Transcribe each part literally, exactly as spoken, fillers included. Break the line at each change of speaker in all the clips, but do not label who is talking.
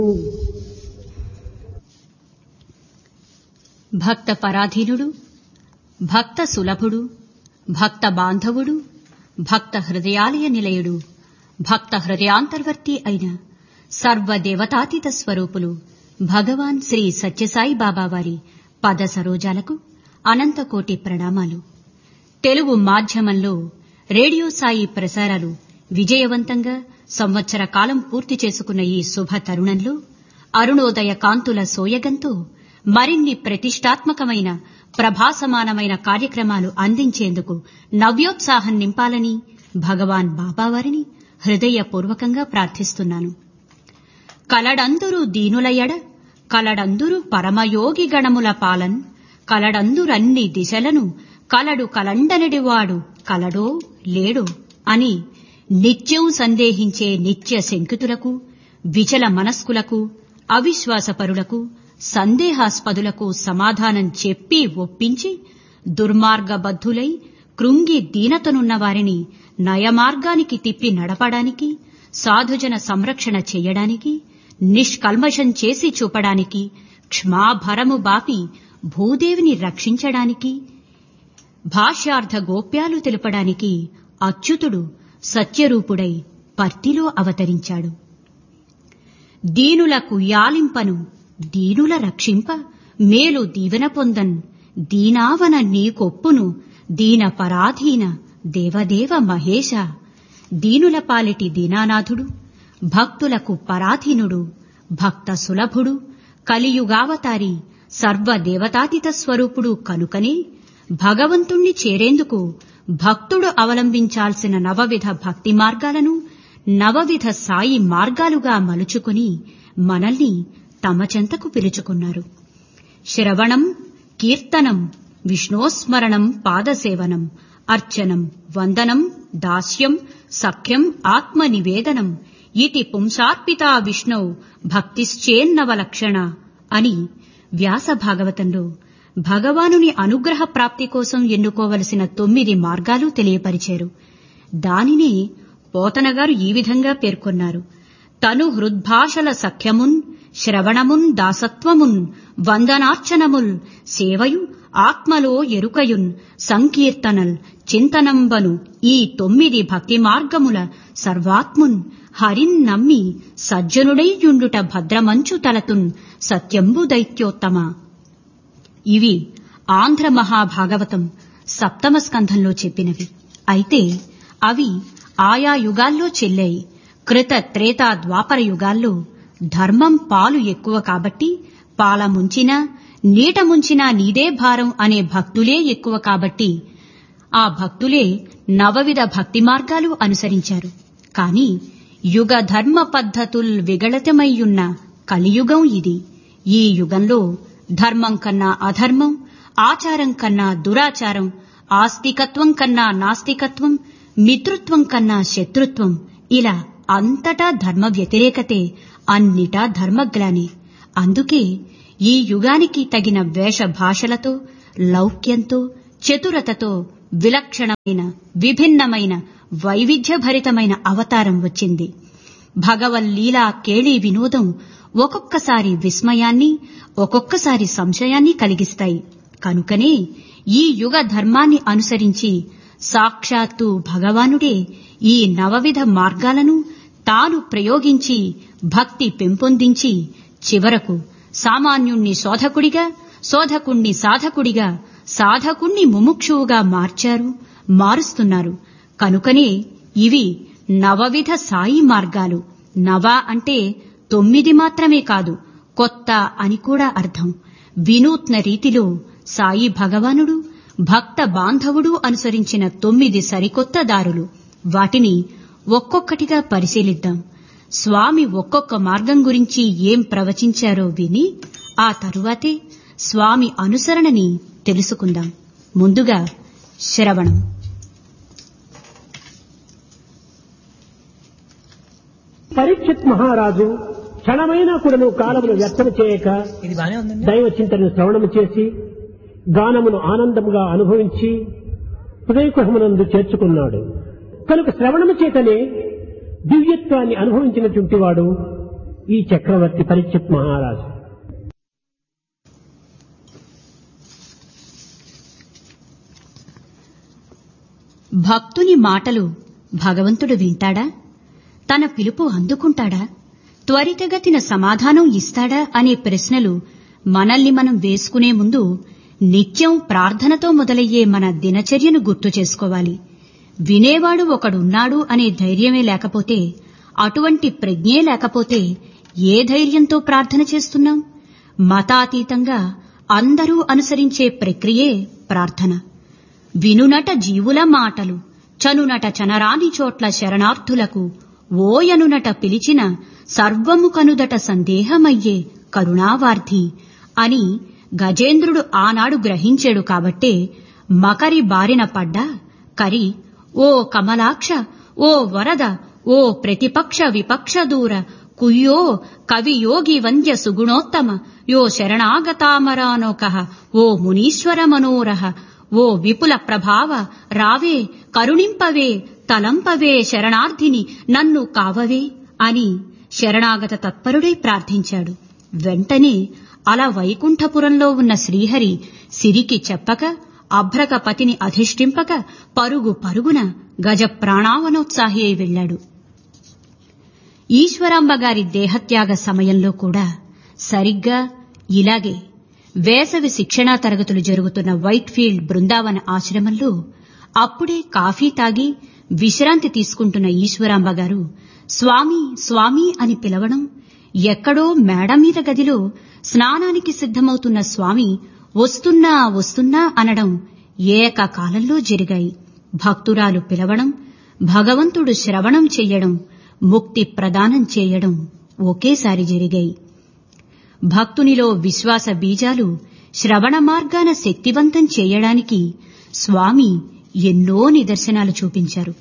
భక్త పరాధీనుడు, భక్త సులభుడు, భక్త బాంధవుడు, భక్త హృదయాలయ నిలయుడు, భక్త హృదయాంతర్వర్తి అయిన సర్వదేవతాతీత స్వరూపులు భగవాన్ శ్రీ సత్యసాయి బాబా వారి పద సరోజాలకు అనంతకోటి ప్రణామాలు. తెలుగు మాధ్యమంలో రేడియో సాయి ప్రసారాలు విజయవంతంగా సంవత్సర కాలం పూర్తి చేసుకున్న ఈ శుభ తరుణంలో అరుణోదయ కాంతుల సోయగంతో మరిన్ని ప్రతిష్టాత్మకమైన ప్రభాసమానమైన కార్యక్రమాలు అందించేందుకు నవ్యోత్సాహం నింపాలని భగవాన్ బాబావారిని హృదయపూర్వకంగా ప్రార్థిస్తున్నాను. కలడందురు దీనులయడ కలడందురు పరమయోగి గణముల పాలన్ కలడందురన్ని దిశలను కలడు కలండనడివాడు కలడో లేడో అని నిత్యం సందేహించే నిత్య శంకితులకు, విచల మనస్కులకు, అవిశ్వాసపరులకు, సందేహాస్పదులకు సమాధానం చెప్పి ఒప్పించి దుర్మార్గబద్ధులై కృంగి దీనతనున్న వారిని నయమార్గానికి తిప్పి నడపడానికి, సాధుజన సంరక్షణ చెయ్యడానికి, నిష్కల్మషం చేసి చూపడానికి, క్షమాభరము బాపి భూదేవిని రక్షించడానికి, భాష్యార్థ గోప్యాలు తెలుపడానికి అచ్యుతుడు సత్యరూపుడై పర్తిలో అవతరించాడు. దీనులకు యాలింపను దీనుల రక్షింప మేలు దీవెన పొందన్ దీనావన నీకొప్పును దీన పరాధీన దేవదేవ మహేశ. దీనుల పాలిటి దీనానాథుడు, భక్తులకు పరాధీనుడు, భక్త సులభుడు, కలియుగావతారి సర్వదేవతాతీత స్వరూపుడు కనుకనే భగవంతుణ్ణి చేరేందుకు భక్తుడు అవలంబించాల్సిన నవవిధ భక్తి మార్గాలను నవవిధ సాయి మార్గాలుగా మలుచుకుని మనల్ని తమ చెంతకు పిలుచుకున్నారు. శ్రవణం, కీర్తనం, విష్ణోస్మరణం, పాదసేవనం, అర్చనం, వందనం, దాస్యం, సఖ్యం, ఆత్మనివేదనం ఇతి పుంసార్పితా విష్ణౌ భక్తిశ్చేన్నవలక్షణ అని వ్యాస భాగవతంలో భగవానుని అనుగ్రహ ప్రాప్తి కోసం ఎన్నుకోవలసిన తొమ్మిది మార్గాలు తెలియపరిచారు. దానినే పోతనగారు ఈ విధంగా పేర్కొన్నారు. తను హృద్భాషల సఖ్యమున్, శ్రవణమున్, దాసత్వమున్, వందనార్చనముల్, సేవయు, ఆత్మలో ఎరుకయున్, సంకీర్తనల్, చింతనంబను ఈ తొమ్మిది భక్తి మార్గముల సర్వాత్మున్ హరిన్ నమ్మి సజ్జనుడై యుండుట భద్రమంచు తలతున్ సత్యంబు దైత్యోత్తమ. ఇవి ఆంధ్ర మహాభాగవతం సప్తమ స్కంధంలో చెప్పినవి. అయితే అవి ఆయా యుగాల్లో చెల్లాయి. కృత త్రేతా ద్వాపర యుగాల్లో ధర్మం పాలు ఎక్కువ కాబట్టి పాల ముంచినా నీట ముంచినా నీదే భారం అనే భక్తులే ఎక్కువ కాబట్టి ఆ భక్తులే నవవిధ భక్తి మార్గాలు అనుసరించారు. కాని యుగ ధర్మ పద్ధతుల్ విగళితమయ్యున్న కలియుగం ఇది. ఈ యుగంలో ధర్మం కన్నా అధర్మం, ఆచారం కన్నా దురాచారం, ఆస్తికత్వం కన్నా నాస్తికత్వం, మిత్రుత్వం కన్నా శత్రుత్వం, ఇలా అంతటా ధర్మ వ్యతిరేకతే, అన్నిటా ధర్మగ్లాని. అందుకే ఈ యుగానికి తగిన వేష భాషలతో, లౌక్యంతో, చతురతతో విలక్షణమైన, విభిన్నమైన, వైవిధ్యభరితమైన అవతారం వచ్చింది. భగవల్లీలా కేళీ వినోదం ఒక్కొక్కసారి విస్మయాన్ని, ఒక్కొక్కసారి సంశయాన్ని కలిగిస్తాయి. కనుకనే ఈ యుగ ధర్మాన్ని అనుసరించి సాక్షాత్తు భగవానుడే ఈ నవవిధ మార్గాలను తాను ప్రయోగించి భక్తి పెంపొందించి చివరకు సామాన్యుణ్ణి శోధకుడిగా, శోధకుణ్ణి సాధకుడిగా, సాధకుణ్ణి ముముక్షువుగా మార్చారు, మారుస్తున్నారు. కనుకనే ఇవి నవవిధ సాయి మార్గాలు. నవ అంటే తొమ్మిది మాత్రమే కాదు, కొత్త అని కూడా అర్థం. వినూత్న రీతిలో సాయి భగవానుడు, భక్త బాంధవుడు అనుసరించిన తొమ్మిది సరికొత్త దారులు. వాటిని ఒక్కొక్కటిగా పరిశీలిద్దాం. స్వామి ఒక్కొక్క మార్గం గురించి ఏం ప్రవచించారో విని ఆ తరువాతే స్వామి అనుసరణని తెలుసుకుందాం. ముందుగా శ్రవణం.
పరీక్షిత్ మహారాజు క్షణమైనా కూడాను కాలమును వ్యర్థం చేయక దైవ చింతనను శ్రవణము చేసి గానమును ఆనందముగా అనుభవించి హృదయకుహమునందు చేర్చుకున్నాడు. కనుక శ్రవణము చేతనే దివ్యత్వాన్ని అనుభవించినటువంటి వాడు ఈ చక్రవర్తి పరీక్షిత్ మహారాజు.
భక్తుని మాటలు భగవంతుడు వింటాడా? తన పిలుపు అందుకుంటాడా? త్వరితగతిన సమాధానం ఇస్తాడా అనే ప్రశ్నలు మనల్ని మనం వేసుకునే ముందు నిత్యం ప్రార్థనతో మొదలయ్యే మన దినచర్యను గుర్తు చేసుకోవాలి. వినేవాడు ఒకడున్నాడు అనే ధైర్యమే లేకపోతే, అటువంటి ప్రజ్ఞే లేకపోతే ఏ ధైర్యంతో ప్రార్థన చేస్తున్నాం? మతాతీతంగా అందరూ అనుసరించే ప్రక్రియే ప్రార్థన. వినునట జీవుల మాటలు, చనునట చనరాని చోట్ల శరణార్థులకు, ఓయనునట పిలిచిన సర్వము కనుదట సందేహమయ్యే కరుణావార్ధి అని గజేంద్రుడు ఆనాడు గ్రహించాడు. కాబట్టే మకరి బారిన పడ్డా కరి, ఓ కమలాక్ష, ఓ వరద, ఓ ప్రతిపక్ష విపక్ష దూర, కుయ్యో కవియోగి వంద్య సుగుణోత్తమ, యో శరణాగతామరానోకః, ఓ మునీశ్వర మనోరహ, ఓ విపుల ప్రభావ రావే, కరుణింపవే, తలంపవే శరణార్థిని, నన్ను కావవే అని శరణాగత తత్పరుడై ప్రార్థించాడు. వెంటనే అలా వైకుంఠపురంలో ఉన్న శ్రీహరి సిరికి చెప్పక, అభ్రకపతిని అధిష్ఠింపక పరుగు పరుగున గజ ప్రాణావనోత్సాహి అయి వెళ్లాడు. ఈశ్వరాంబగారి దేహత్యాగ సమయంలో కూడా సరిగ్గా ఇలాగే వేసవి శిక్షణా తరగతులు జరుగుతున్న వైట్ఫీల్డ్ బృందావన ఆశ్రమంలో అప్పుడే కాఫీ తాగి విశ్రాంతి తీసుకుంటున్న ఈశ్వరాంబగారు స్వామి స్వామి అని పిలవడం, ఎక్కడో మేడ మీద గదిలో స్నానానికి సిద్ధమవుతున్న స్వామి వస్తున్నా వస్తున్నా అనడం ఏకకాలంలో జరిగాయి. భక్తురాలు పిలవడం, భగవంతుడు శ్రవణం చెయ్యడం, ముక్తి ప్రదానం చేయడం ఒకేసారి జరిగాయి. భక్తునిలో విశ్వాస బీజాలు శ్రవణ మార్గాన శక్తివంతం చేయడానికి స్వామి ఎన్నో నిదర్శనాలు చూపించారు.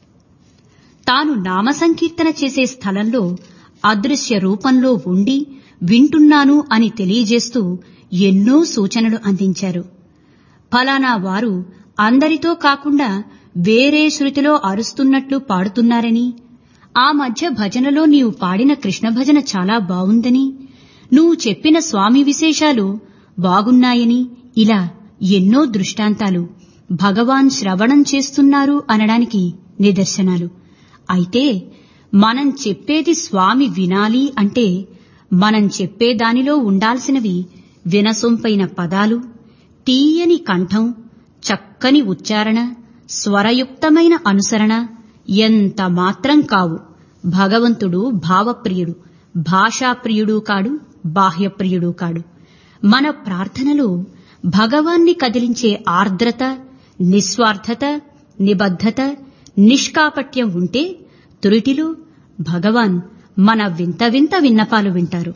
తాను నామ సంకీర్తన చేసే స్థలంలో అదృశ్య రూపంలో ఉండి వింటున్నాను అని తెలియజేస్తూ ఎన్నో సూచనలు అందించారు. ఫలానా వారు అందరితో కాకుండా వేరే శృతిలో అరుస్తున్నట్లు పాడుతున్నారని, ఆ మధ్య భజనలో నీవు పాడిన కృష్ణ భజన చాలా బావుందని, నువ్వు చెప్పిన స్వామి విశేషాలు బాగున్నాయని, ఇలా ఎన్నో దృష్టాంతాలు భగవాన్ శ్రవణం చేస్తున్నారు అనడానికి నిదర్శనాలు. అయితే మనం చెప్పేది స్వామి వినాలి అంటే మనం చెప్పేదానిలో ఉండాల్సినవి వినసొంపైన పదాలు, తీయని కంఠం, చక్కని ఉచ్చారణ, స్వరయుక్తమైన అనుసరణ ఎంత మాత్రం కావు. భగవంతుడు భావప్రియుడు, భాషాప్రియుడు కాడు, బాహ్యప్రియుడు కాడు. మన ప్రార్థనలో భగవాన్ని కదిలించే ఆర్ద్రత, నిస్వార్థత, నిబద్ధత, నిష్కాపట్యం ఉంటే త్రుటిలో భగవాన్ మన వింత వింత విన్నపాలు వింటారు.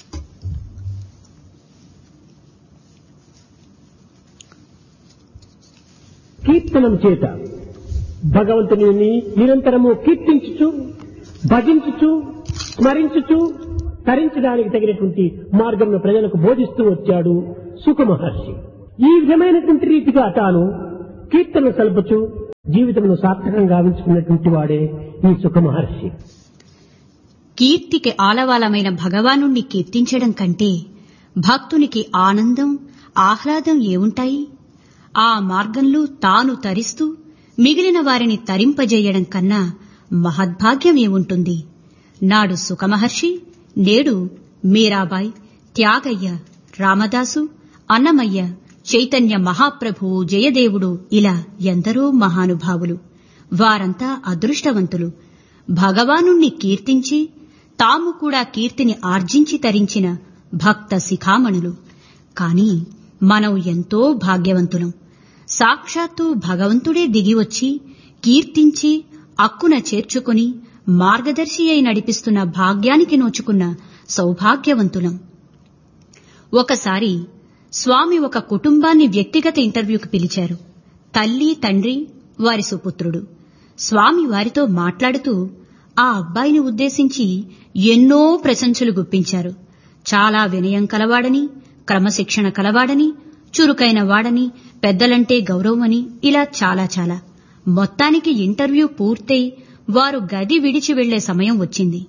కీర్తనం చేత భగవంతుని నిరంతరము కీర్తించుచు, భజించుచు, స్మరించుచు తరించడానికి తగినటువంటి మార్గంలో ప్రజలకు బోధిస్తూ వచ్చాడు సుఖ మహర్షి. ఈ విధమైనటువంటి రీతిగా తాను కీర్తన సల్పుచు జీవితంలో సార్థకంగా గావించుకున్నటువంటి వాడే ఈ సుఖ మహర్షి.
కీర్తికి ఆలవాలమైన భగవానుణ్ణి కీర్తించడం కంటే భక్తునికి ఆనందం, ఆహ్లాదం ఏముంటాయి? ఆ మార్గంలో తాను తరిస్తూ మిగిలిన వారిని తరింపజేయడం కన్నా మహద్భాగ్యం ఏముంటుంది? నాడు సుఖమహర్షి, నేడు మీరాబాయ్, త్యాగయ్య, రామదాసు, అన్నమయ్య, చైతన్య మహాప్రభువు, జయదేవుడు, ఇలా ఎందరో మహానుభావులు. వారంతా అదృష్టవంతులు. భగవానుణ్ణి కీర్తించి తాము కూడా కీర్తిని ఆర్జించి తరించిన భక్త శిఖామణులు. కాని మనం ఎంతో భాగ్యవంతులం. సాక్షాత్తు భగవంతుడే దిగివచ్చి కీర్తించి అక్కున చేర్చుకుని మార్గదర్శి అయి నడిపిస్తున్న భాగ్యానికి నోచుకున్న సౌభాగ్యవంతులం. ఒకసారి స్వామి ఒక కుటుంబాన్ని వ్యక్తిగత ఇంటర్వ్యూకి పిలిచారు. తల్లి, తండ్రి, వారి సుపుత్రుడు. స్వామి వారితో మాట్లాడుతూ ఆ అబ్బాయిని ఉద్దేశించి ఎన్నో ప్రశంసలు గుప్పించారు. చాలా వినయం కలవాడని, క్రమశిక్షణ కలవాడని, చురుకైన వాడని, పెద్దలంటే గౌరవమని, ఇలా చాలా చాలా. మొత్తానికి ఇంటర్వ్యూ పూర్తయి వారు గది విడిచి వెళ్లే సమయం వచ్చింది.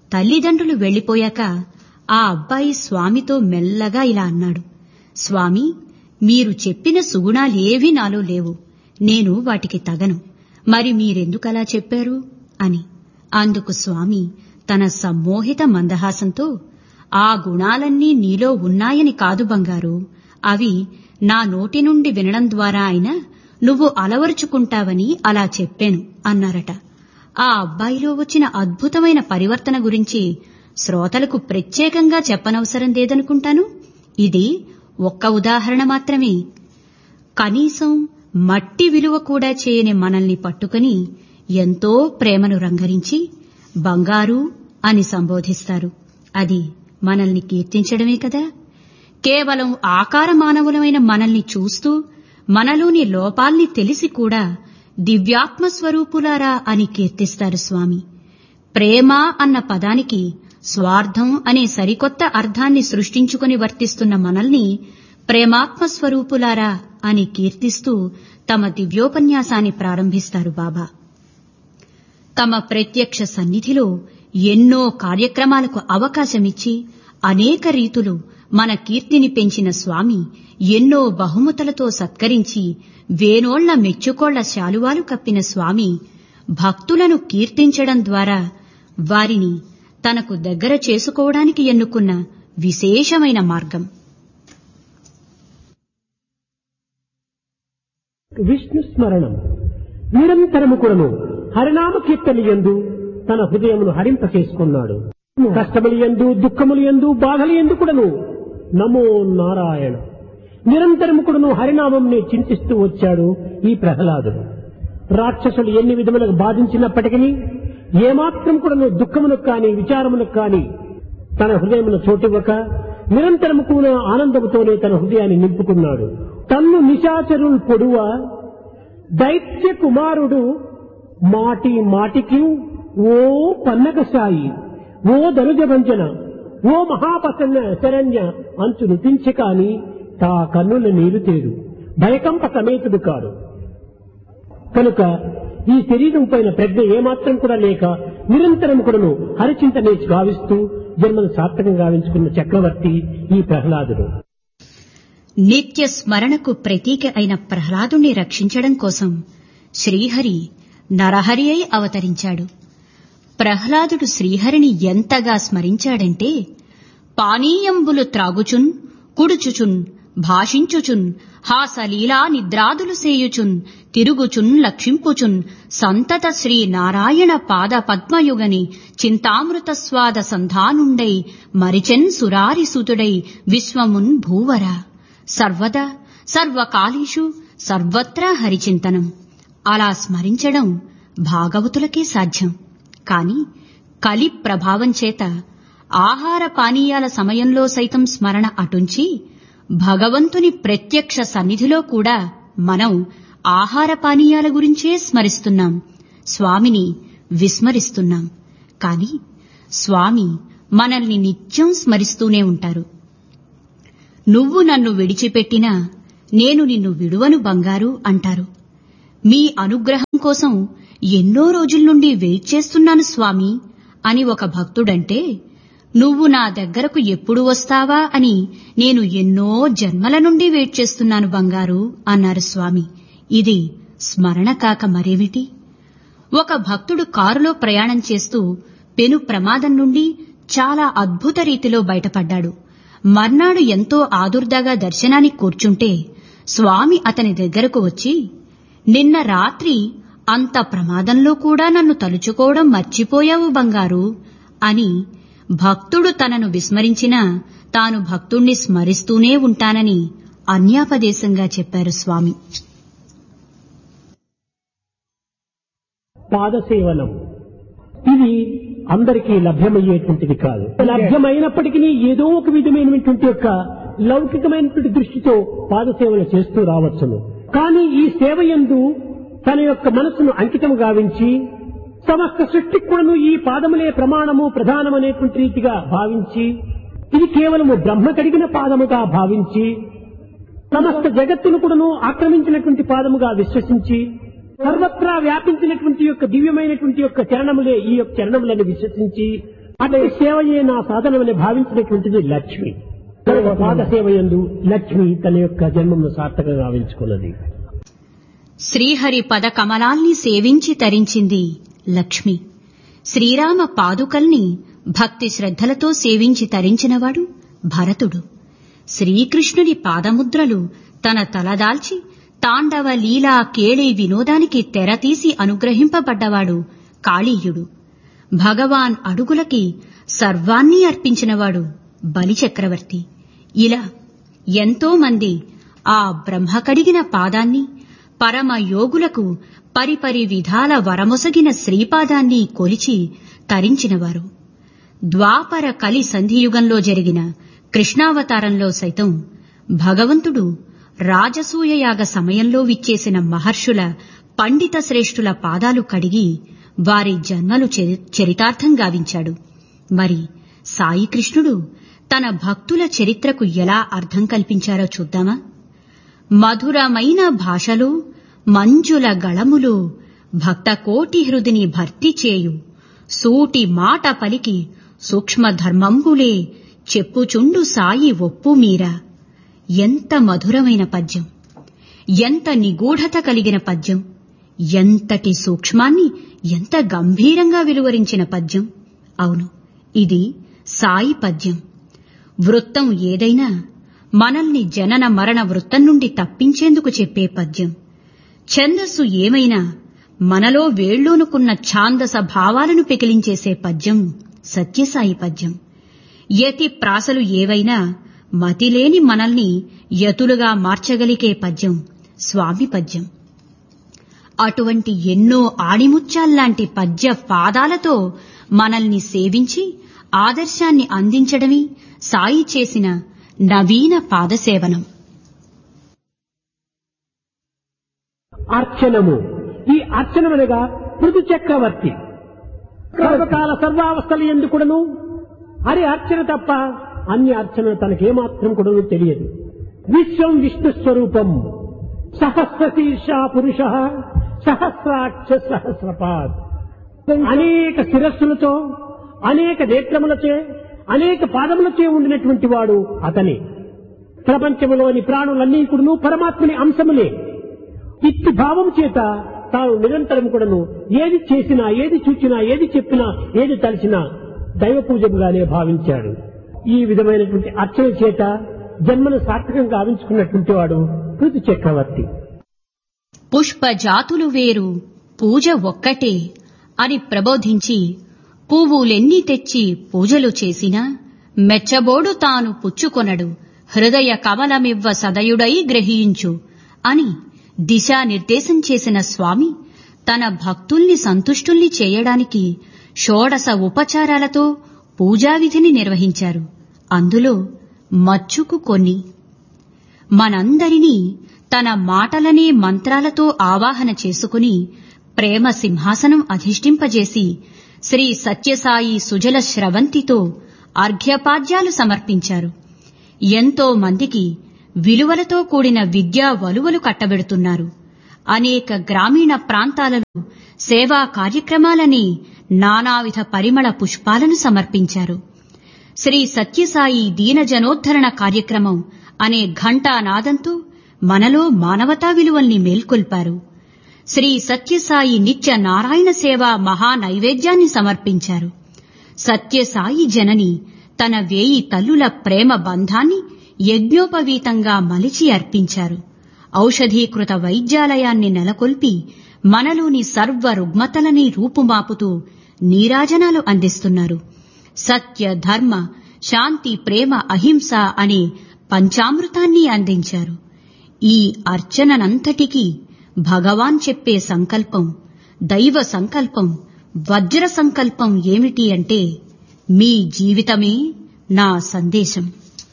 తల్లిదండ్రులు వెళ్లిపోయాక ఆ అబ్బాయి స్వామితో మెల్లగా ఇలా అన్నాడు, స్వామీ, మీరు చెప్పిన సుగుణాలేవీ నాలో లేవు, నేను వాటికి తగను, మరి మీరెందుకలా చెప్పారు అని. అందుకు స్వామి తన సమ్మోహిత మందహాసంతో, ఆ గుణాలన్నీ నీలో ఉన్నాయని కాదు బంగారు, అవి నా నోటి నుండి వినడం ద్వారా అయినా నువ్వు అలవరుచుకుంటావని అలా చెప్పాను అన్నారట. ఆ అబ్బాయిలో వచ్చిన అద్భుతమైన పరివర్తన గురించి శ్రోతలకు ప్రత్యేకంగా చెప్పనవసరం లేదనుకుంటాను. ఇది ఒక్క ఉదాహరణ మాత్రమే. కనీసం మట్టి విలువ కూడా చేయని మనల్ని పట్టుకుని ఎంతో ప్రేమను రంగరించి బంగారు అని సంబోధిస్తారు. అది మనల్ని కీర్తించడమే కదా. కేవలం ఆకార మానవులమైన మనల్ని చూస్తూ మనలోని లోపాల్ని తెలిసి కూడా దివ్యాత్మ స్వరూపులారా అని కీర్తిస్తారు స్వామి. ప్రేమ అన్న పదానికి స్వార్థం అనే సరికొత్త అర్థాన్ని సృష్టించుకుని వర్తిస్తున్న మనల్ని ప్రేమాత్మ స్వరూపులారా అని కీర్తిస్తూ తమ దివ్యోపన్యాసాన్ని ప్రారంభిస్తారు బాబా. తమ ప్రత్యక్ష సన్నిధిలో ఎన్నో కార్యక్రమాలకు అవకాశమిచ్చి అనేక రీతులు మన కీర్తిని పెంచిన స్వామి ఎన్నో బహుమతులతో సత్కరించి వేనోళ్ల మెచ్చుకోళ్ల శాలువాలు కప్పిన స్వామి భక్తులను కీర్తించడం ద్వారా వారిని తనకు దగ్గర చేసుకోవడానికి ఎన్నుకున్న విశేషమైన మార్గం.
విష్ణు స్మరణం నిరంతరము కూడాను హరినామ కీర్తనయందు తన హృదయమును హరింప చేసుకున్నాడు. కష్టములయందు, దుఃఖములయందు, బాధలయందు కూడాను నమో నారాయణ నిరంతరము కూడాను హరినామంని చింతిస్తూ వచ్చాడు ఈ ప్రహ్లాదుడు. రాక్షసులు ఎన్ని విధములకు బాధించినప్పటికీ ఏమాత్రం కూడాను దుఃఖమునకు కాని విచారమునకు కాని తన హృదయమును చోటివ్వక నిరంతరము కూడా ఆనందముతోనే తన హృదయాన్ని నింపుకున్నాడు. తన్ను నిశాచరుల్ పొడువ దైత్య కుమారుడు మాటి మాటికి ఓ పన్నగసాయి, ఓ ధనుజభంజన, ఓ మహాపసన్న శరణ్య అంచు నృతించి కాని తా కన్నుల నీరు తేడు, భయకంప సమేతుడు కాడు. కనుక ఈ శరీరం పైన ప్రజ్ఞ ఏమాత్రం కూడా లేక నిరంతరం కూడాను హరిచింతనే గావిస్తూ జన్మను సార్థకం గావించుకున్న చక్రవర్తి ఈ ప్రహ్లాదుడు.
నిత్య స్మరణకు ప్రతీక అయిన ప్రహ్లాదుణ్ణి రక్షించడం కోసం శ్రీహరి నరహరి అయి అవతరించాడు. ప్రహ్లాదుడు శ్రీహరిని ఎంతగా స్మరించాడంటే పానీయంబులు త్రాగుచున్, కుడుచుచున్, భాషించుచున్, హాసలీలా నిద్రాదులు సేయుచున్, తిరుగుచున్, లక్షింపుచున్, సంతత శ్రీ నారాయణ పాద పద్మయుగని చింతామృత స్వాద సంధానుండై మరిచెన్ సురారి సుతుడై విశ్వమున్ భూవర సర్వదా సర్వకాలీషు సర్వత్రా హరిచింతనం. అలా స్మరించడం భాగవతులకే సాధ్యం. కాని కలి ప్రభావం చేత ఆహార పానీయాల సమయంలో సైతం స్మరణ అటుంచి భగవంతుని ప్రత్యక్ష సన్నిధిలో కూడా మనం ఆహార పానీయాల గురించే స్మరిస్తున్నాం, స్వామిని విస్మరిస్తున్నాం. కాని స్వామి మనల్ని నిత్యం స్మరిస్తూనే ఉంటారు. నువ్వు నన్ను విడిచిపెట్టినా నేను నిన్ను విడువను బంగారు అంటారు. మీ అనుగ్రహం కోసం ఎన్నో రోజుల నుండి వెయిట్ చేస్తున్నాను స్వామి అని ఒక భక్తుడంటే, నువ్వు నా దగ్గరకు ఎప్పుడు వస్తావా అని నేను ఎన్నో జన్మల నుండి వెయిట్ చేస్తున్నాను బంగారు అన్నారు స్వామి. ఇది స్మరణ కాక మరేమిటి? ఒక భక్తుడు కారులో ప్రయాణం చేస్తూ పెను ప్రమాదం నుండి చాలా అద్భుత రీతిలో బయటపడ్డాడు. మర్నాడు ఎంతో ఆదుర్దాగా దర్శనానికి కూర్చుంటే స్వామి అతని దగ్గరకు వచ్చి, నిన్న రాత్రి అంత ప్రమాదంలో కూడా నన్ను తలుచుకోవడం మర్చిపోయావు బంగారు అని భక్తుడు తనను విస్మరించినా తాను భక్తుణ్ణి స్మరిస్తూనే ఉంటానని అన్యాపదేశంగా చెప్పారు స్వామి.
పాదసేవనం ఇది అందరికీ లభ్యమయ్యేటువంటిది కాదు. లభ్యమైనప్పటికీ ఏదో ఒక విధమైనటువంటి యొక్క లౌకికమైనటువంటి దృష్టితో పాదసేవలు చేస్తూ రావచ్చును. కానీ ఈ సేవయందు తన యొక్క మనసును అంకితం గావించి సమస్త సృష్టికి కూడాను ఈ పాదములే ప్రమాణము ప్రధానమనేటువంటి రీతిగా భావించి, ఇది కేవలము బ్రహ్మ కడిగిన పాదముగా భావించి, సమస్త జగత్తును కూడాను ఆక్రమించినటువంటి పాదముగా విశ్వసించి, సర్వత్రా వ్యాపించినటువంటి యొక్క దివ్యమైనటువంటి యొక్క చరణములే ఈ యొక్క చరణములను విశ్వసించి అదే సేవయే నా సాధనమని భావించినటువంటిది లక్ష్మి. తన పాద సేవయందు లక్ష్మి తన యొక్క జన్మను సార్థకంగా గావించుకున్నది.
శ్రీహరి పద కమలాల్ని సేవించి తరించింది లక్ష్మి. శ్రీరామ పాదుకల్ని భక్తి శ్రద్ధలతో సేవించి తరించినవాడు భరతుడు. శ్రీకృష్ణుని పాదముద్రలు తన తలదాల్చి తాండవ లీలా కేళి వినోదానికి తెరతీసి అనుగ్రహింపబడ్డవాడు కాళీయుడు. భగవాన్ అడుగులకి సర్వాన్ని అర్పించినవాడు బలిచక్రవర్తి. ఇలా ఎంతో మంది ఆ బ్రహ్మ కడిగిన పాదాన్ని, పరమ యోగులకు పరిపరి విధాల వరమొసగిన శ్రీపాదాన్ని కొలిచి తరించినవారు. ద్వాపర కలి సంధియుగంలో జరిగిన కృష్ణావతారంలో సైతం భగవంతుడు రాజసూయయాగ సమయంలో విచ్చేసిన మహర్షుల పండిత శ్రేష్ఠుల పాదాలు కడిగి వారి జన్మలు చరితార్థం గావించాడు. మరి సాయి కృష్ణుడు తన భక్తుల చరిత్రకు ఎలా అర్థం కల్పించారో చూద్దామా? మధురమైన భాషలో మంజుల గళములో భక్తకోటి హృదిని భర్తీ చేయు, సూటి మాట పలికి సూక్ష్మ ధర్మంబులే చెప్పుచుండు సాయి ఒప్పు మీరా. ఎంత మధురమైన పద్యం, ఎంత నిగూఢత కలిగిన పద్యం, ఎంతటి సూక్ష్మాన్ని ఎంత గంభీరంగా వెలువరించిన పద్యం. అవును, ఇది సాయి పద్యం. వృత్తం ఏదైనా మనల్ని జనన మరణ వృత్తం నుండి తప్పించేందుకు చెప్పే పద్యం. ఛందస్సు ఏమైనా మనలో వేళ్లూనుకున్న ఛాందస భావాలను పెకిలించేసే పద్యం సత్యసాయి పద్యం. యతి ప్రాసలు ఏవైనా మతిలేని మనల్ని యతులుగా మార్చగలిగే పద్యం స్వామి పద్యం. అటువంటి ఎన్నో ఆణిముత్యాల్లాంటి పద్య పాదాలతో మనల్ని సేవించి ఆదర్శాన్ని అందించడమే సాయి చేసిన నవీన పాదసేవనం.
అర్చనము. ఈ అర్చనమనగా పృథు చక్రవర్తి సర్వకాల సర్వావస్థలు ఎందుకుడను హరి అర్చన తప్ప అన్ని అర్చన తనకేమాత్రం కూడా తెలియదు. విశ్వం విష్ణు స్వరూపం, సహస్రశీర్ష పురుష, సహస్రాక్ష సహస్రపాద్. అనేక శిరస్సులతో, అనేక నేత్రములచే, అనేక పాదములచే ఉండినటువంటి వాడు అతని. ప్రపంచంలోని ప్రాణులన్నీ కూడాను పరమాత్మని అంశములే. ఇట్టి భావం చేత తాను నిరంతరం కూడాను ఏది చేసినా, ఏది చూచినా, ఏది చెప్పినా, ఏది తలిచినా దైవ పూజముగానే భావించాడు. ఈ విధమైనటువంటి అర్చన చేత జన్మను సార్థకంగా గావించుకున్నటువంటి వాడు పృథు చక్రవర్తి.
పుష్ప జాతులు వేరు, పూజ ఒక్కటే అని ప్రబోధించి పువ్వులెన్ని తెచ్చి పూజలు చేసినా మెచ్చబోడు తాను పుచ్చుకొనడు, హృదయ కమలమివ్వ సదయుడై గ్రహించు అని దిశానిర్దేశం చేసిన స్వామి తన భక్తుల్ని సంతుష్టుల్ని చేయడానికి షోడశ ఉపచారాలతో పూజావిధిని నిర్వహించారు. అందులో మచ్చుకు కొన్ని. మనందరినీ తన మాటలనే మంత్రాలతో ఆవాహన చేసుకుని ప్రేమ సింహాసనం అధిష్ఠింపజేసి శ్రీ సత్యసాయి సుజల స్రవంతితో అర్ఘ్యపాద్యాలు సమర్పించారు. ఎంతో మందికి విలువలతో కూడిన విద్యా వలువలు కట్టబెడుతున్నారు. అనేక గ్రామీణ ప్రాంతాలలో సేవా కార్యక్రమాలని నానావిధ పరిమళ పుష్పాలను సమర్పించారు. శ్రీ సత్యసాయి దీనజనోద్ధరణ కార్యక్రమం అనే ఘంటానాదంతో మనలో మానవతా విలువల్ని మేల్కొల్పారు. శ్రీ సత్యసాయి నిత్య నారాయణ సేవా మహానైవేద్యాన్ని సమర్పించారు. సత్యసాయి జనని తన వేయి తల్లుల ప్రేమ బంధాన్ని యజ్ఞోపవీతంగా మలిచి అర్పించారు. ఔషధీకృత వైద్యాలయాన్ని నెలకొల్పి మనలోని సర్వ రుగ్మతలని రూపుమాపుతూ నీరాజనాలు అందిస్తున్నారు. సత్య, ధర్మ, శాంతి, ప్రేమ, అహింస అనే పంచామృతాన్ని అందించారు. ఈ అర్చననంతటికీ భగవాన్ చెప్పే సంకల్పం, దైవ సంకల్పం, వజ్ర సంకల్పం ఏమిటి అంటే మీ జీవితమే నా సందేశం.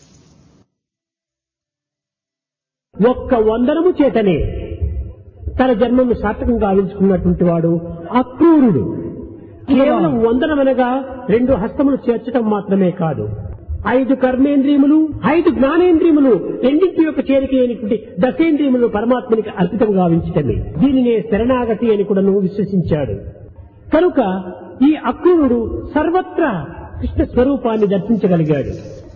ఒక్క వందనము చేతనే తన జన్మను సార్థకంగా గావించుకున్నటువంటి వాడు అక్రూరుడు. కేవలం వందనమనగా రెండు హస్తములు చేర్చడం మాత్రమే కాదు, ఐదు కర్మేంద్రియములు, ఐదు జ్ఞానేంద్రియములు, రెండింటి యొక్క చేరిక అయినటువంటి దశేంద్రియములు పరమాత్మనికి అర్పితం గావించటమే. దీనినే శరణాగతి అని కూడా విశ్వసించాడు. కనుక ఈ అక్రూరుడు సర్వత్రా కృష్ణ స్వరూపాన్ని దర్శించగలిగాడు.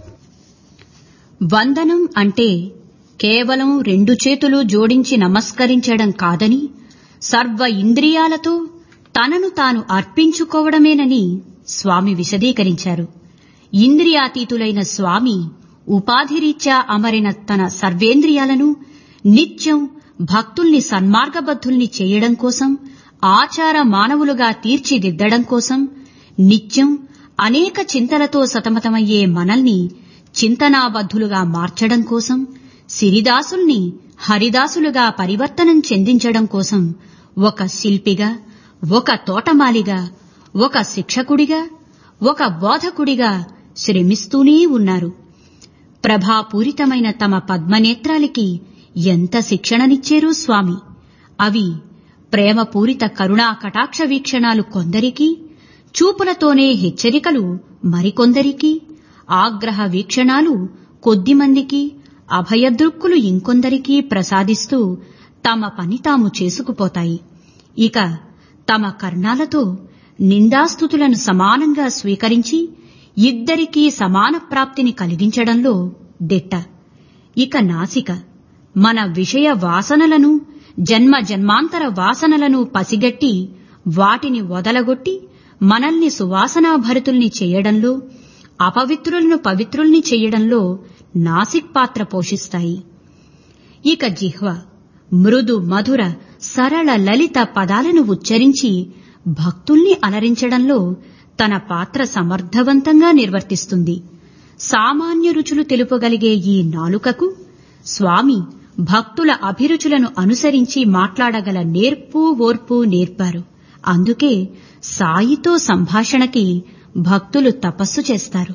వందనం అంటే కేవలం రెండు చేతులు జోడించి నమస్కరించడం కాదని, సర్వ ఇంద్రియాలతో తనను తాను అర్పించుకోవడమేనని స్వామి విశదీకరించారు. ఇంద్రియాతీతులైన స్వామి ఉపాధిరీత్యా అమరిన తన సర్వేంద్రియాలను నిత్యం భక్తుల్ని సన్మార్గబద్ధుల్ని చేయడం కోసం, ఆచార మానవులుగా తీర్చిదిద్దడం కోసం, నిత్యం అనేక చింతలతో సతమతమయ్యే మనల్ని చింతనాబద్ధులుగా మార్చడం కోసం, సిరిదాసుల్ని హరిదాసులుగా పరివర్తనం చెందించడం కోసం ఒక శిల్పిగా, ఒక తోటమాలిగా, ఒక శిక్షకుడిగా, ఒక బోధకుడిగా శ్రమిస్తూనే ఉన్నారు. ప్రభాపూరితమైన తమ పద్మనేత్రాలకి ఎంత శిక్షణనిచ్చారో స్వామి. అవి ప్రేమపూరిత కరుణా కటాక్ష వీక్షణాలు కొందరికి, చూపులతోనే హెచ్చరికలు మరికొందరికి, ఆగ్రహ వీక్షణాలు కొద్దిమందికి, అభయదృక్కులు ఇంకొందరికి ప్రసాదిస్తూ తమ పని తాము చేసుకుపోతాయి. ఇక తమ కర్ణాలతో నిందాస్తుతులను సమానంగా స్వీకరించి ఇద్దరికీ సమాన ప్రాప్తిని కలిగించడంలో దిట్ట. ఇక నాసిక మన విషయ వాసనలను, జన్మ జన్మాంతర వాసనలను పసిగట్టి వాటిని వదలగొట్టి మనల్ని సువాసనాభరితుల్ని చేయడంలో, అపవిత్రులను పవిత్రుల్ని చేయడంలో నాసిక్ పాత్ర పోషిస్తాయి. ఇక జిహ్వ మృదు మధుర సరళ లలిత పదాలను ఉచ్చరించి భక్తుల్ని అలరించడంలో తన పాత్ర సమర్థవంతంగా నిర్వర్తిస్తుంది. సామాన్య రుచులు తెలుపగలిగే ఈ నాలుకకు స్వామి భక్తుల అభిరుచులను అనుసరించి మాట్లాడగల నేర్పు ఓర్పు నేర్పారు. అందుకే సాయితో సంభాషణకి భక్తులు తపస్సు చేస్తారు.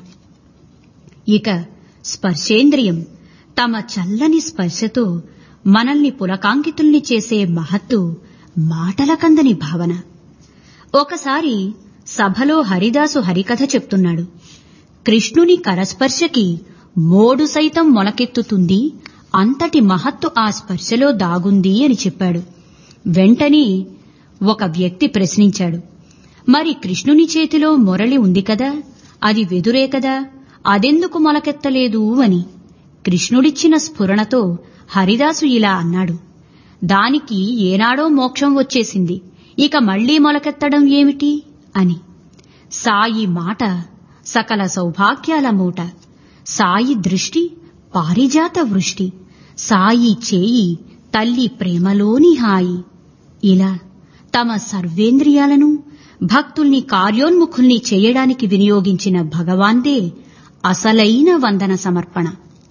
ఇక స్పర్శేంద్రియం తమ చల్లని స్పర్శతో మనల్ని పులకాంకితుల్ని చేసే మహత్తు మాటలకందని భావన. ఒకసారి సభలో హరిదాసు హరికథ చెప్తున్నాడు. కృష్ణుని కరస్పర్శకి మోడు సైతం మొలకెత్తుతుంది, అంతటి మహత్తు ఆ స్పర్శలో దాగుంది అని చెప్పాడు. వెంటనే ఒక వ్యక్తి ప్రశ్నించాడు, మరి కృష్ణుని చేతిలో మురళి ఉంది కదా, అది వెదురే కదా, అదెందుకు మొలకెత్తలేదు అని. కృష్ణుడిచ్చిన స్ఫురణతో హరిదాసు ఇలా అన్నాడు, దానికి ఏనాడో మోక్షం వచ్చేసింది, ఇక మళ్లీ మొలకెత్తడం ఏమిటి అని. సాయి మాట సకల సౌభాగ్యాల మూట, సాయి దృష్టి పారిజాత వృష్టి, సాయి చేయి తల్లి ప్రేమలోని హాయి. ఇలా తమ సర్వేంద్రియాలను భక్తుల్ని కార్యోన్ముఖుల్ని చేయడానికి వినియోగించిన భగవాన్దే అసలైన వందన సమర్పణ.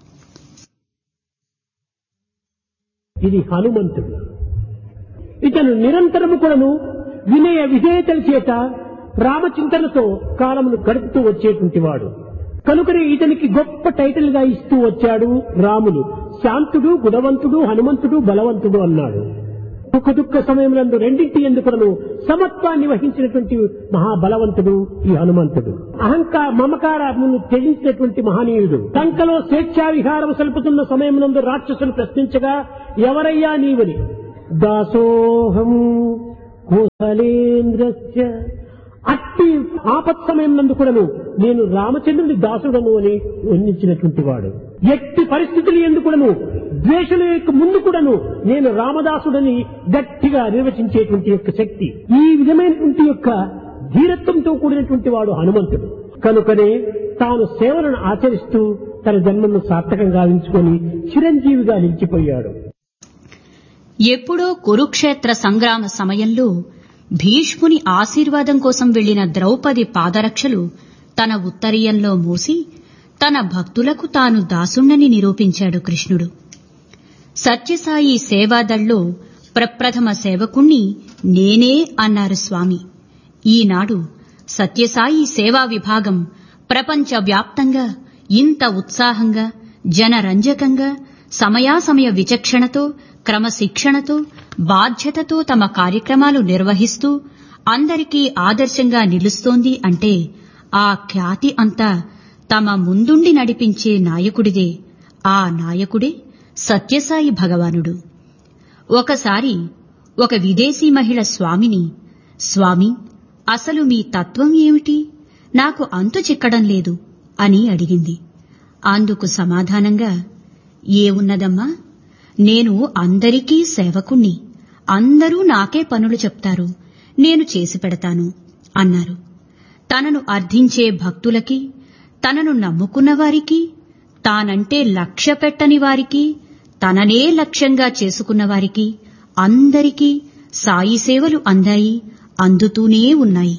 ఇది హనుమంతుడు. ఇతను నిరంతరము కూడాను వినయ విధేయతల చేత రామచింతనతో కాలమును గడుపుతూ వచ్చేటువంటి వాడు. కనుకనే ఇతనికి గొప్ప టైటిల్ గా ఇస్తూ వచ్చాడు రాములు. శాంతుడు, గుణవంతుడు, హనుమంతుడు, బలవంతుడు అన్నాడు. సుఖ దుఃఖ సమయములందు రెండింటి ఎందుకును సమత్వాన్ని వహించినటువంటి మహాబలవంతుడు ఈ హనుమంతుడు. అహంకార మమకారమును త్యజించినటువంటి మహనీయుడు. లంకలో స్వేచ్ఛా విహారం సలుపుతున్న సమయమునందు రాక్షసులు ప్రశ్నించగా, ఎవరయ్యా నీవని? దాసోహం కోసలేంద్రస్య. అట్టి ఆపత్ సమయం నందు కూడాను నేను రామచంద్రుని దాసుడను అని వర్ణించినటువంటి వాడు. ఎట్టి పరిస్థితులు ఎందుకును ద్వేషుల యొక్క ముందు కూడాను నేను రామదాసుడని గట్టిగా నిర్వచించేటువంటి యొక్క శక్తి, ఈ విధమైనటువంటి యొక్క ధీరత్వంతో కూడినటువంటి వాడు హనుమంతుడు. కనుకనే తాను సేవలను ఆచరిస్తూ తన జన్మను సార్థకంగా గావించుకొని చిరంజీవిగా నిలిచిపోయాడు.
ఎప్పుడో కురుక్షేత్ర సంగ్రామ సమయంలో భీష్ముని ఆశీర్వాదం కోసం వెళ్లిన ద్రౌపది పాదరక్షలు తన ఉత్తరీయంలో మూసి తన భక్తులకు తాను దాసుణ్ణని నిరూపించాడు కృష్ణుడు. సత్యసాయి సేవాదళ్లో ప్రప్రథమ సేవకుణ్ణి నేనే అన్నారు స్వామి. ఈనాడు సత్యసాయి సేవా విభాగం ప్రపంచవ్యాప్తంగా ఇంత ఉత్సాహంగా, జనరంజకంగా, సమయాసమయ విచక్షణతో, క్రమశిక్షణతో, బాధ్యతతో తమ కార్యక్రమాలు నిర్వహిస్తూ అందరికీ ఆదర్శంగా నిలుస్తోంది అంటే ఆ ఖ్యాతి అంతా తమ ముందుండి నడిపించే నాయకుడిదే. ఆ నాయకుడే సత్యసాయి భగవానుడు. ఒకసారి ఒక విదేశీ మహిళ స్వామిని, స్వామి, అసలు మీ తత్వం ఏమిటి? నాకు అంతు చిక్కడం లేదు అని అడిగింది. అందుకు సమాధానంగా, ఏమున్నదమ్మా, నేను అందరికీ సేవకుణ్ణి, అందరూ నాకే పనులు చెప్తారు, నేను చేసి పెడతాను అన్నారు. తనను అర్థించే భక్తులకి, తనను నమ్ముకున్న వారికి, తానంటే లక్ష్య పెట్టని వారికి, తననే లక్ష్యంగా చేసుకున్న వారికి అందరికీ సాయి సేవలు అందాయి, అందుతూనే ఉన్నాయి.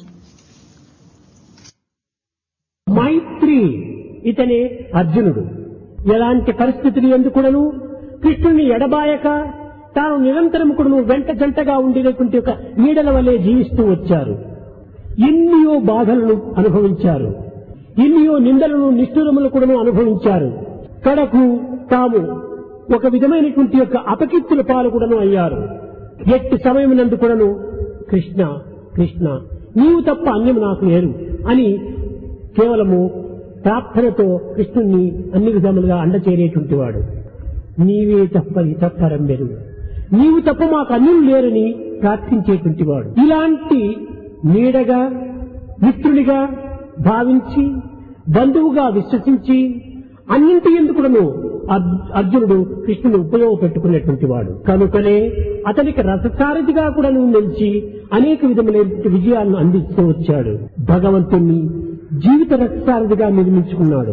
మైత్రి ఇతనే అర్జునుడు. ఎలాంటి పరిస్థితులు ఎందుకుడను కృష్ణుని ఎడబాయక తాను నిరంతరం కూడాను వెంట జంటగా ఉండేటువంటి ఒక నీడల వలె జీవిస్తూ వచ్చారు. ఎన్నో బాధలను అనుభవించారు, ఎన్నో నిందలను నిష్ఠురములు కూడాను అనుభవించారు. కడకు తాము ఒక విధమైనటువంటి యొక్క అపకీర్తుల పాలు కూడాను అయ్యారు. ఎట్టి సమయమునందు కూడాను కృష్ణ కృష్ణ నీవు తప్ప అన్యం నాకు లేరు అని కేవలము ప్రార్థనతో కృష్ణుణ్ణి అన్ని విధములుగా అండచేరేటువంటి వాడు. నీవే తప్ప ఇతప్పరం వెరు, నీవు తప్ప మాకు అన్యులు లేరని ప్రార్థించేటువంటి వాడు. ఇలాంటి నీడగా మిత్రుడిగా భావించి బంధువుగా విశ్వసించి అన్నింటి ఎందుకును అర్జునుడు కృష్ణుని ఉపయోగపెట్టుకున్నటువంటి వాడు. కనుకనే అతనికి రథసారథిగా కూడా నిలిచి అనేక విధములైన విజయాలను అందిస్తూ వచ్చాడు. భగవంతుణ్ణి జీవిత రథసారథిగా నిర్మించుకున్నాడు.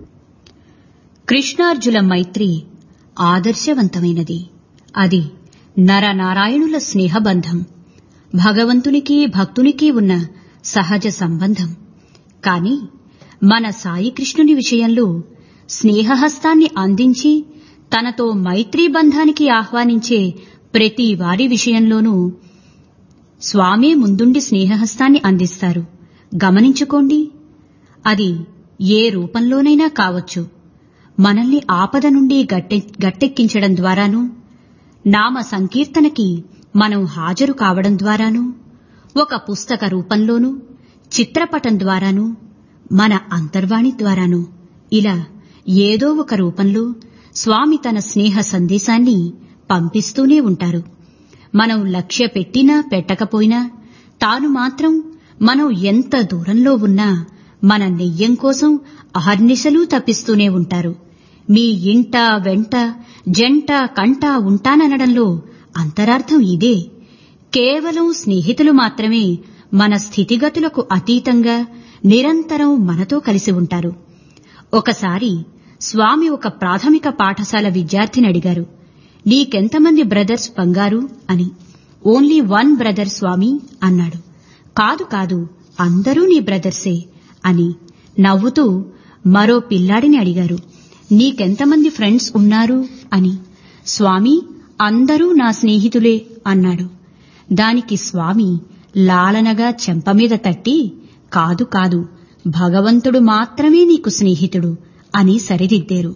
కృష్ణార్జున మైత్రి ఆదర్శవంతమైనది. అది నరనారాయణుల స్నేహబంధం, భగవంతునికి భక్తునికి ఉన్న సహజ సంబంధం. కాని మన సాయి కృష్ణుని విషయంలో స్నేహహస్తాన్ని అందించి తనతో మైత్రీ బంధానికి ఆహ్వానించే ప్రతి వారి విషయంలోనూ స్వామే ముందుండి స్నేహహస్తాన్ని అందిస్తారు. గమనించుకోండి. అది ఏ రూపంలోనైనా కావచ్చు. మనల్ని ఆపద నుండి గట్టె గట్టెక్కించడం ద్వారానూ, నామ సంకీర్తనకి మనం హాజరు కావడం ద్వారానూ, ఒక పుస్తక రూపంలోనూ, చిత్రపటం ద్వారానూ, మన అంతర్వాణి ద్వారానూ, ఇలా ఏదో ఒక రూపంలో స్వామి తన స్నేహ సందేశాన్ని పంపిస్తూనే ఉంటారు. మనం లక్ష్య పెట్టినా పెట్టకపోయినా తాను మాత్రం మనం ఎంత దూరంలో ఉన్నా మన నెయ్యం కోసం అహర్నిశలు తప్పిస్తూనే ఉంటారు. మీ ఇంట వెంట జంట కంట ఉంటాననడంలో అంతరార్థం ఇదే. కేవలం స్నేహితులు మాత్రమే మన స్థితిగతులకు అతీతంగా నిరంతరం మనతో కలిసి ఉంటారు. ఒకసారి స్వామి ఒక ప్రాథమిక పాఠశాల విద్యార్థిని అడిగారు, నీకెంతమంది బ్రదర్స్ బంగారు అని. ఓన్లీ వన్ బ్రదర్ స్వామి అన్నాడు. కాదు కాదు, అందరూ నీ బ్రదర్సే అని నవ్వుతూ మరో పిల్లాడిని అడిగారు, నీకెంతమంది ఫ్రెండ్స్ ఉన్నారు అని. స్వామి అందరూ నా స్నేహితులే అన్నాడు. దానికి స్వామి లాలనగా చెంపమీద తట్టి, కాదు కాదు, భగవంతుడు మాత్రమే నీకు స్నేహితుడు అని సరిదిద్దారు.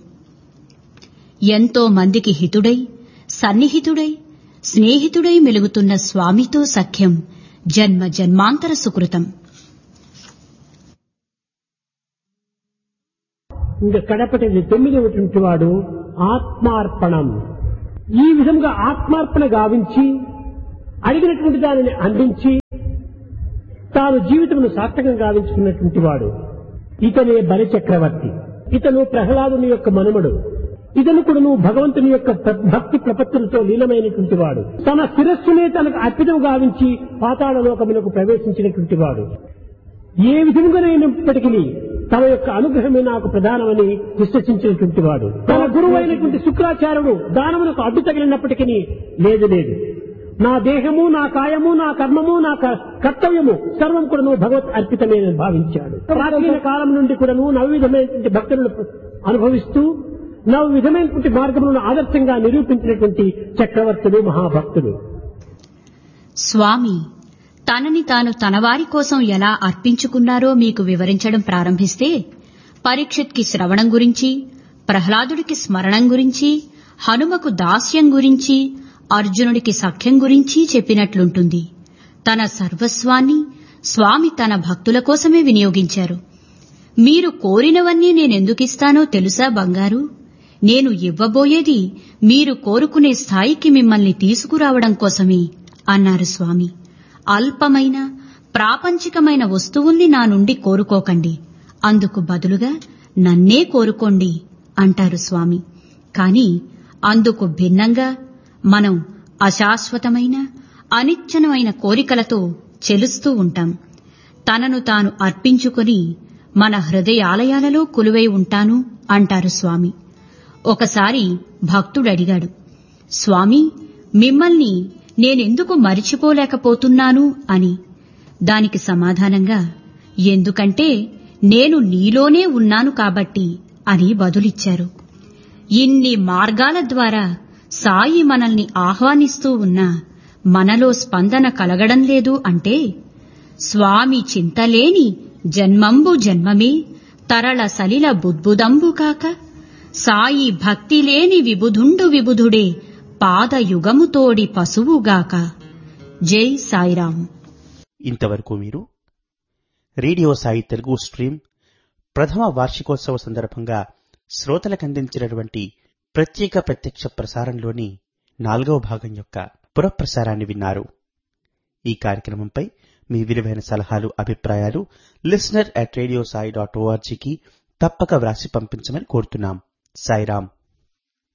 ఎంతో మందికి హితుడై, సన్నిహితుడై, స్నేహితుడై మెలుగుతున్న స్వామితో సఖ్యం జన్మ జన్మాంతర సుకృతం.
ఇంకా కడపటి తొమ్మిదవటువంటి వాడు ఆత్మార్పణం. ఈ విధంగా ఆత్మార్పణ గావించి అడిగినటువంటి దానిని అందించి తాను జీవితమును సార్థకం గావించుకున్నటువంటి వాడు ఇతనే బలిచక్రవర్తి. ఇతను ప్రహ్లాదుని యొక్క మనుమడు. ఇతను కూడాను భగవంతుని యొక్క భక్తి ప్రపత్తులతో లీనమైనటువంటి వాడు. తన శిరస్సునే తనకు అర్పితం గావించి పాతాళ లోకమునకు ప్రవేశించినటువంటి వాడు. ఏ విధంగానైనప్పటికీ తన యొక్క అనుగ్రహమే నాకు ప్రధానమని విశ్వసించినటువంటి వాడు. తన గురువు అయినటువంటి శుక్రాచార్యుడు దానమునకు అడ్డు తగిలినప్పటికీ లేదు లేదు, నా దేహము, నా కాయము, నా కర్మము, నా కర్తవ్యము సర్వం కూడాను భగవత్ అర్పితమే భావించాడు. ప్రాచీన కాలం నుండి కూడాను నవవిధమైనటువంటి భక్తులను అనుభవిస్తూ నవ విధమైనటువంటి మార్గములను ఆదర్శంగా నిరూపించినటువంటి చక్రవర్తుడు, మహాభక్తుడు.
స్వామి తనని తాను తనవారి కోసం ఎలా అర్పించుకున్నారో మీకు వివరించడం ప్రారంభిస్తే పరీక్షిత్కి శ్రవణం గురించి, ప్రహ్లాదుడికి స్మరణం గురించి, హనుమకు దాస్యం గురించి, అర్జునుడికి సఖ్యం గురించి చెప్పినట్లుంటుంది. తన సర్వస్వాన్ని స్వామి తన భక్తుల కోసమే వినియోగించారు. మీరు కోరినవన్నీ నేనెందుకిస్తానో తెలుసా బంగారు? నేను ఇవ్వబోయేది మీరు కోరుకునే స్థాయికి మిమ్మల్ని తీసుకురావడం కోసమే అన్నారు స్వామి. అల్పమైన ప్రాపంచికమైన వస్తువుల్ని నా నుండి కోరుకోకండి, అందుకు బదులుగా నన్నే కోరుకోండి అంటారు స్వామి. కాని అందుకు భిన్నంగా మనం అశాశ్వతమైన అనిత్యమైన కోరికలతో చెలుస్తూ ఉంటాం. తనను తాను అర్పించుకుని మన హృదయాలయాలలో కొలువై ఉంటాను అంటారు స్వామి. ఒకసారి భక్తుడడిగాడు, స్వామి, మిమ్మల్ని నేనెందుకు మరిచిపోలేకపోతున్నాను అని. దానికి సమాధానంగా, ఎందుకంటే నేను నీలోనే ఉన్నాను కాబట్టి అని బదులిచ్చారు. ఇన్ని మార్గాల ద్వారా సాయి మనల్ని ఆహ్వానిస్తూ ఉన్నా మనలో స్పందన కలగడం లేదు అంటే, స్వామి చింతలేని జన్మంబు జన్మమే తరళ సలిల బుద్బుదంబు కాక, సాయి భక్తి లేని విబుధుండు విబుధుడే పాదయుగముతోడి పశువుగాక. జై సాయిరాం.
ఇంతవరకు మీరు రేడియో సాయి తెలుగు స్ట్రీమ్ ప్రథమ వార్షికోత్సవ సందర్భంగా శ్రోతలకందించినటువంటి ప్రత్యేక ప్రత్యక్ష ప్రసారంలోని నాలుగవ భాగం యొక్క పునఃప్రసారాన్ని విన్నారు. ఈ కార్యక్రమంపై మీ విలువైన సలహాలు, అభిప్రాయాలు listener at radio Sai dot ఓఆర్జీకి తప్పక వ్రాసి పంపించమని కోరుతున్నాం. సాయిరాం.